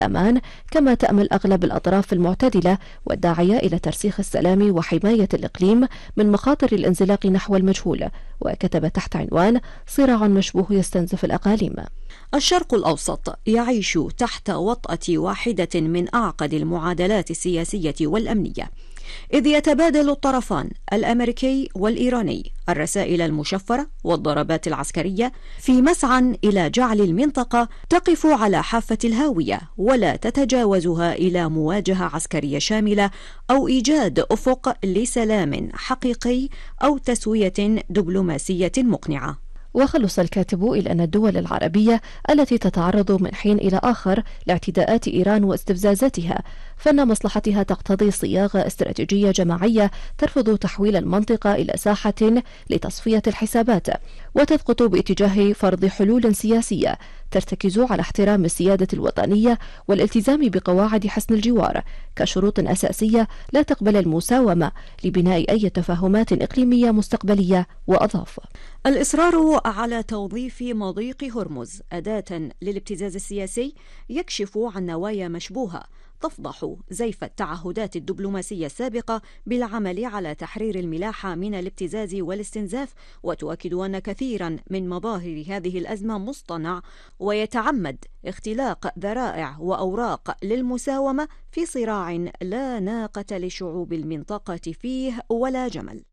الأمان، كما تأمل أغلب الأطراف المعتدلة والداعية إلى ترسيخ السلام وحماية الإقليم من مخاطر الانزلاق نحو المجهول. وكتب تحت عنوان: صراع مشبوه يستنزف الأقاليم. الشرق الأوسط يعيش تحت وطأة واحدة من أعقد المعادلات السياسية والأمنية، إذ يتبادل الطرفان الأمريكي والإيراني الرسائل المشفرة والضربات العسكرية في مسعى إلى جعل المنطقة تقف على حافة الهاوية ولا تتجاوزها إلى مواجهة عسكرية شاملة أو إيجاد أفق لسلام حقيقي أو تسوية دبلوماسية مقنعة. وخلص الكاتب إلى أن الدول العربية التي تتعرض من حين إلى آخر لاعتداءات إيران واستفزازاتها، فإن مصلحتها تقتضي صياغة استراتيجية جماعية ترفض تحويل المنطقة إلى ساحة لتصفية الحسابات، وتسقط باتجاه فرض حلول سياسية ترتكز على احترام السيادة الوطنية والالتزام بقواعد حسن الجوار كشروط أساسية لا تقبل المساومة لبناء أي تفاهمات إقليمية مستقبلية. وأضاف: الإصرار على توظيف مضيق هرمز أداة للابتزاز السياسي يكشف عن نوايا مشبوهة تفضح زيف التعهدات الدبلوماسية السابقة بالعمل على تحرير الملاحة من الابتزاز والاستنزاف، وتؤكد أن كثيرا من مظاهر هذه الأزمة مصطنع ويتعمد اختلاق ذرائع وأوراق للمساومة في صراع لا ناقة لشعوب المنطقة فيه ولا جمل.